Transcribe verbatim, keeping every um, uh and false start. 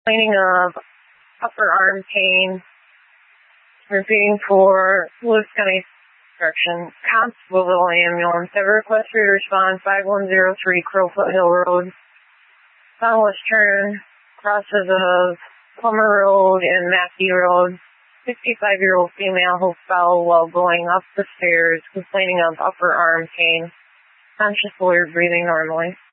Complaining of upper arm pain. Repeating for Lewis County Correction. Constableville Ambulance. Every request for your response, five one zero three Crowfoot Hill Road. Southwest turn, crosses of Plummer Road and Mackey Road. sixty-five-year-old female who fell while going up the stairs, complaining of upper arm pain. Conscious, fluid, breathing normally.